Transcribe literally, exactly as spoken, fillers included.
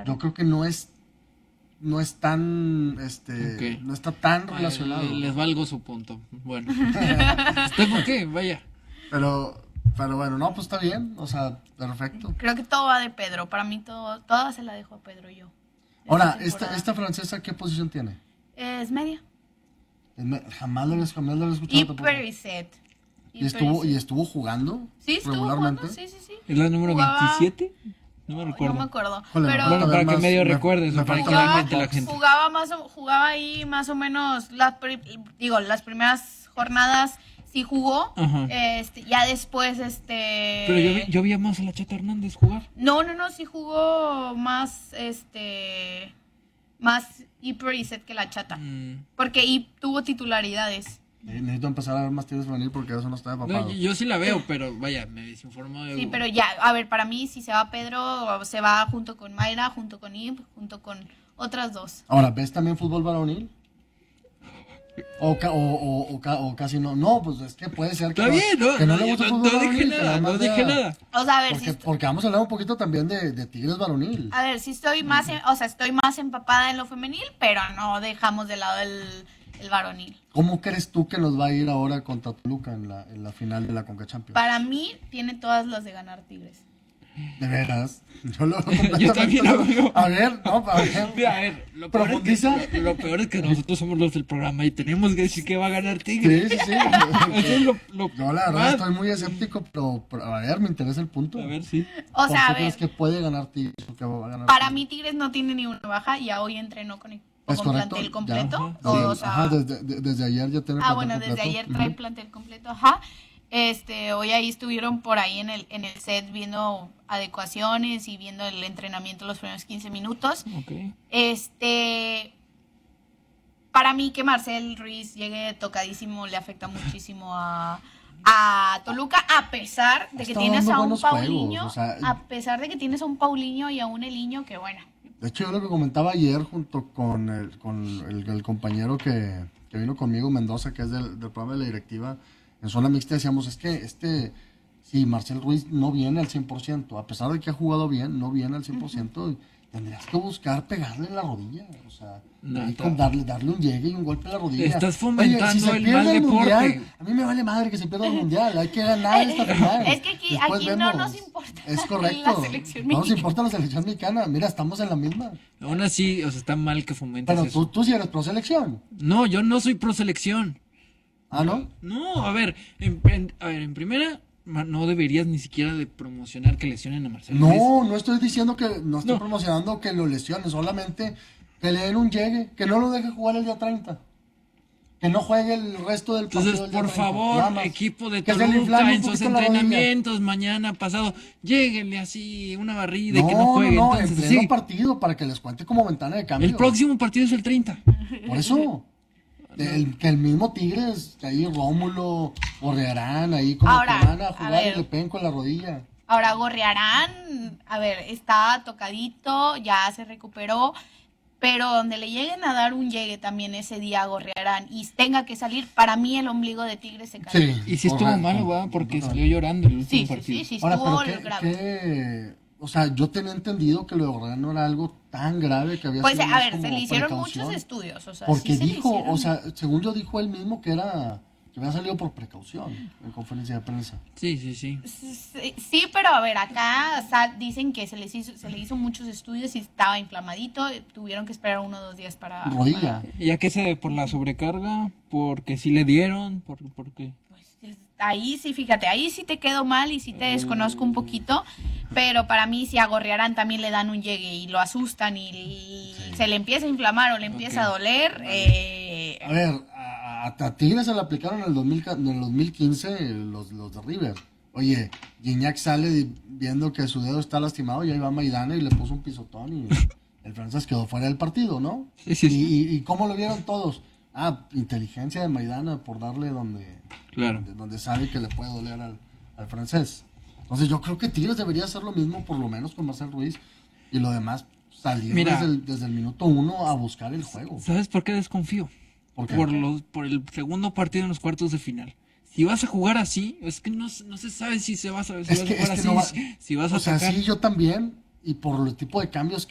claro. yo creo que no es no es tan este Okay. no está tan Ah, relacionado. le- les valgo su punto. Bueno. ¿Usted por qué? Vaya. Pero pero bueno, no, pues está bien, o sea, perfecto. Creo que todo va de Pedro. Para mí todo, toda se la dejo a Pedro yo. Ahora, Esta esta temporada. esta francesa, ¿qué posición tiene? Es media. Me- Jamás lo había, jamás lo había escuchado Y tampoco. Perisic. Y estuvo Perisic. y estuvo jugando Sí, estuvo regularmente. jugando, sí, sí, sí. ¿Es la número Jugaba- veintisiete? No me recuerdo. No me acuerdo. Híjole, pero me Bueno, falta para ver que más, medio me- recuerdes, me o para que falta la ver jugaba, mente la gente. jugaba más o- jugaba ahí más o menos las pri- digo las primeras jornadas sí jugó. Ajá. Este, ya después este Pero yo vi, yo vi más a la Chata Hernández jugar. no no no sí jugó más este más y Perisic que la Chata Mm. porque y tuvo titularidades. Eh, Necesito empezar a ver más Tigres femenil porque eso no está No, empapado. yo, yo sí la veo, pero vaya, me desinformo de... Sí, pero ya, a ver, para mí si se va Pedro, se va junto con Mayra, junto con Ib, junto con otras dos. Ahora, ¿ves también fútbol varonil? O, ca- o, o, o, ca- o casi no. No, pues es que puede ser que, Está bien, ¿no? que no, No, le gusta el no, fútbol no dije varonil. que nada, más no dije vea- nada. O sea, a ver, si Porque, est- porque vamos a hablar un poquito también de, de Tigres varonil. a ver, si estoy más, en- o sea, estoy más empapada en lo femenil, pero no dejamos de lado el, el varonil. ¿Cómo crees tú que nos va a ir ahora contra Toluca en la, en la final de la Conca Champions? Para mí, tiene todas las de ganar Tigres. De veras. Yo lo Yo también lo veo. A ver, no, a ver. Mira, a ver, lo peor, es Profundiza. que, lo, lo peor es que nosotros somos los del programa y tenemos que decir que va a ganar Tigres. Sí, sí, sí. Eso es lo, lo Yo la verdad más- estoy muy escéptico, pero, pero a ver, me interesa el punto. A ver, sí. O ¿Por sea, qué a crees ver, que puede ganar Tigres o que va a ganar para Tigres? mí Tigres no tiene ni una baja y ya hoy entrenó con, ¿Es con correcto? plantel Ya, completo. ajá. o, Desde, o sea, ajá, desde, de- desde ayer ya tiene Ah, plantel bueno, desde completo. ayer trae Ujú. plantel completo, ajá. Este, hoy ahí estuvieron por ahí en el, en el set viendo adecuaciones y viendo el entrenamiento los primeros quince minutos. Ok. Este, para mí que Marcel Ruiz llegue tocadísimo le afecta muchísimo a, a Toluca, a pesar de que Está tienes dando a un buenos juegos, Paulinho, o sea, a pesar de que tienes a un Paulinho y a un Eliño que bueno. De hecho, yo lo que comentaba ayer junto con el, con el, el compañero que, que vino conmigo, Mendoza, que es del, del programa de la directiva, en zona mixta decíamos, es que este, si Marcel Ruiz no viene al cien por ciento, a pesar de que ha jugado bien, no viene al cien por ciento, y tendrías que buscar pegarle en la rodilla, o sea, No, ahí está- con darle, darle un llegue y un golpe en la rodilla. Estás fomentando Oye, si se el pierde mal mundial, deporte. a mí me vale madre que se pierda el mundial, hay que ganar esta final. Es que aquí- Después aquí no vemos. nos importa Es la correcto, selección no nos mexicana. importa la selección mexicana, mira, estamos en la misma. Aún así, o sea, está mal que fomentes Pero eso. tú, tú sí eres pro selección. No, yo no soy pro selección. Ah, ¿no? No, a ver, en, en- a ver, en primera, ma- no deberías ni siquiera de promocionar que lesionen a Marcelo Ruiz. No, no estoy diciendo que, no estoy No. promocionando que lo lesionen, solamente que le den un llegue, que no lo deje jugar el día treinta. Que no juegue el resto del partido. Entonces, el día por treinta, nada favor, más. equipo de Que se le Toluca inflame en un sus poquito la rodilla. entrenamientos mañana pasado, lléguenle así una barrida y No, que no juegue. no, no, en Entonces, pleno sí, partido para que les cuente como ventana de cambio. el próximo partido es el treinta. Por eso. El, que el mismo Tigres, que ahí Rómulo, Gorrearán, ahí como Ahora, que van a a jugar ver. y le peguen con la rodilla. Ahora Gorrearán, a ver, está tocadito, ya se recuperó, pero donde le lleguen a dar un llegue también ese día a Gorrearán y tenga que salir, para mí el ombligo de Tigre se cae. Sí. Y si estuvo correcto. malo, va, porque Correcto. salió llorando el último Sí, sí, partido. sí, sí, Ahora, estuvo pero qué, grave. qué- o sea, yo tenía entendido que lo de Gorrearán no era algo tan grave que había Pues sido a más ver, como se le hicieron precaución. muchos estudios, o sea, Porque sí se le dijo, hicieron. o sea, según yo dijo él mismo que era que había salido por precaución en conferencia de prensa. Sí, sí, sí. Sí, sí, pero a ver, acá sal- dicen que se les hizo, se le hizo muchos estudios y estaba inflamadito, tuvieron que esperar uno o dos días para... Rodilla. ¿Y a qué se debe? ¿Por la sobrecarga? ¿Porque sí le dieron? ¿Por, por qué? Pues, es- ahí sí, fíjate, ahí sí te quedo mal y sí te desconozco un poquito, pero para mí si a Gorrearán también le dan un llegue y lo asustan y, y se le empieza a inflamar o le empieza Ok. a doler, eh, A ver, a, a- a Tigres se le aplicaron en el, dos mil, ca- en el dos mil quince los, los de River. Oye, Gignac sale di- viendo que su dedo está lastimado y ahí va Maidana y le puso un pisotón y el francés quedó fuera del partido, ¿no? Sí, sí, y, sí. y, y cómo lo vieron todos? Ah, inteligencia de Maidana por darle donde, Claro. donde, donde sabe que le puede doler al, al francés. Entonces yo creo que Tigres debería hacer lo mismo, por lo menos con Marcel Ruiz, y lo demás salir Mira. desde, el, desde el minuto uno a buscar el juego. ¿Sabes por qué desconfío? ¿Por qué? Por, los, por el segundo partido en los cuartos de final. Si vas a jugar así, es que no, no se sabe si se va a, si Es vas a que- jugar es que así, no va- si, si vas a O sea, atacar. sí, yo también, y por el tipo de cambios